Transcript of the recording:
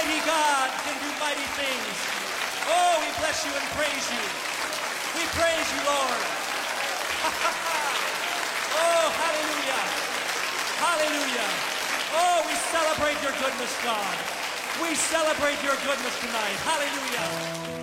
Almighty God can do mighty things. Oh, we bless you and praise you. We praise you, Lord. Oh, hallelujah. Hallelujah. Oh, we celebrate your goodness, God. We celebrate your goodness tonight. Hallelujah.